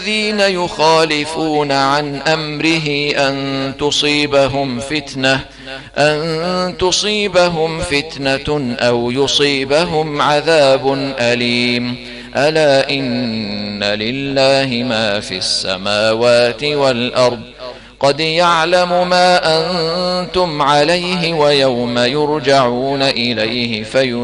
الذين يخالفون عن أمره أن تصيبهم فتنة أو يصيبهم عذاب أليم. ألا إن لله ما في السماوات والأرض قد يعلم ما أنتم عليه ويوم يرجعون إليه